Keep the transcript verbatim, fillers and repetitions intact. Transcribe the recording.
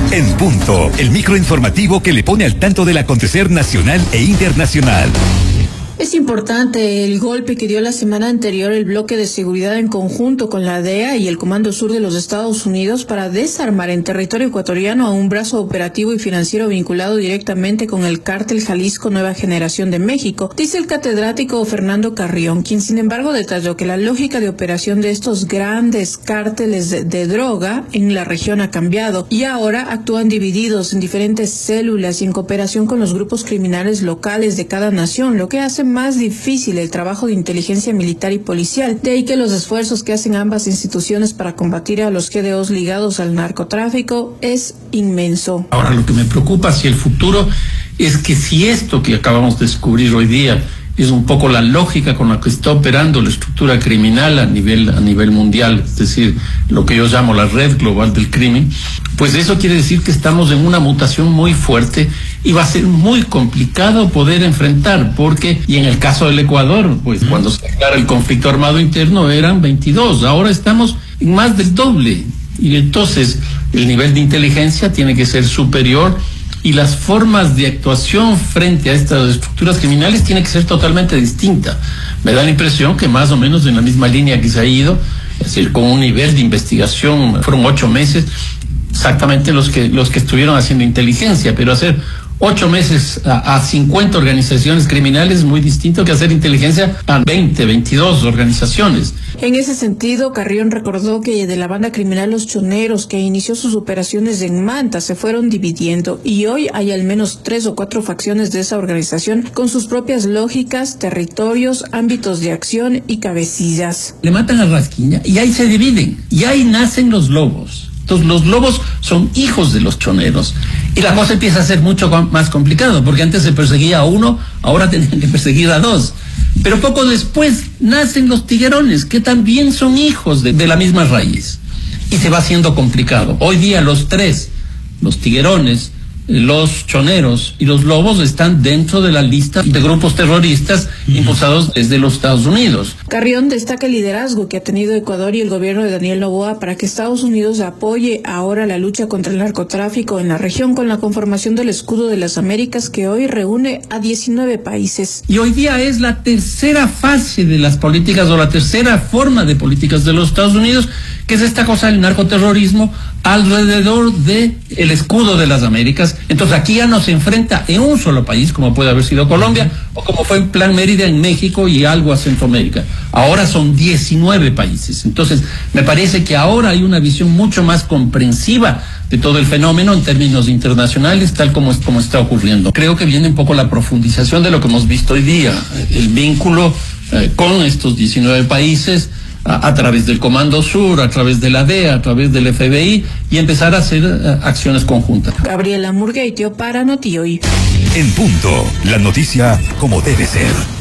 En punto, el microinformativo que le pone al tanto del acontecer nacional e internacional. Es importante el golpe que dio la semana anterior el bloque de seguridad en conjunto con la D E A y el Comando Sur de los Estados Unidos para desarmar en territorio ecuatoriano a un brazo operativo y financiero vinculado directamente con el cártel Jalisco Nueva Generación de México, dice el catedrático Fernando Carrión, quien sin embargo detalló que la lógica de operación de estos grandes cárteles de, de droga en la región ha cambiado y ahora actúan divididos en diferentes células y en cooperación con los grupos criminales locales de cada nación, lo que hace más difícil el trabajo de inteligencia militar y policial. De ahí que los esfuerzos que hacen ambas instituciones para combatir a los G D Os ligados al narcotráfico es inmenso. Ahora, lo que me preocupa hacia el futuro es que si esto que acabamos de descubrir hoy día es un poco la lógica con la que está operando la estructura criminal a nivel, a nivel mundial, es decir, lo que yo llamo la red global del crimen, pues eso quiere decir que estamos en una mutación muy fuerte y va a ser muy complicado poder enfrentar, porque, y en el caso del Ecuador, pues cuando se declara el conflicto armado interno eran veintidós, ahora estamos en más del doble, y entonces el nivel de inteligencia tiene que ser superior y las formas de actuación frente a estas estructuras criminales tiene que ser totalmente distinta. Me da la impresión que más o menos en la misma línea que se ha ido, es decir, con un nivel de investigación, fueron ocho meses, exactamente los que los que estuvieron haciendo inteligencia, pero hacer ocho meses a, a cincuenta organizaciones criminales es muy distinto que hacer inteligencia a veinte, veintidós organizaciones. En ese sentido, Carrión recordó que de la banda criminal Los Choneros, que inició sus operaciones en Manta, se fueron dividiendo y hoy hay al menos tres o cuatro facciones de esa organización con sus propias lógicas, territorios, ámbitos de acción y cabecillas. Le matan a Rasquiña y ahí se dividen y ahí nacen los lobos. Entonces los lobos son hijos de los choneros y la cosa empieza a ser mucho más complicado porque antes se perseguía a uno, ahora tenían que perseguir a dos. Pero poco después nacen los tiguerones, que también son hijos de, de la misma raíz. Y se va haciendo complicado. Hoy día los tres, los tiguerones, los choneros y los lobos están dentro de la lista de grupos terroristas impulsados desde los Estados Unidos. Carrión destaca el liderazgo que ha tenido Ecuador y el gobierno de Daniel Noboa para que Estados Unidos apoye ahora la lucha contra el narcotráfico en la región con la conformación del Escudo de las Américas, que hoy reúne a diecinueve países. Y hoy día es la tercera fase de las políticas o la tercera forma de políticas de los Estados Unidos, que es esta cosa del narcoterrorismo alrededor de el Escudo de las Américas. Entonces aquí ya no se enfrenta en un solo país, como puede haber sido Colombia, o como fue en Plan Mérida en México y algo a Centroamérica. Ahora son diecinueve países. Entonces me parece que ahora hay una visión mucho más comprensiva de todo el fenómeno en términos internacionales, tal como, es, como está ocurriendo. Creo que viene un poco la profundización de lo que hemos visto hoy día, el vínculo eh, con estos diecinueve países, A, a través del Comando Sur, a través de la D E A, a través del F B I y empezar a hacer uh, acciones conjuntas. Gabriela Murgueitio para Noti Hoy. En punto, la noticia como debe ser.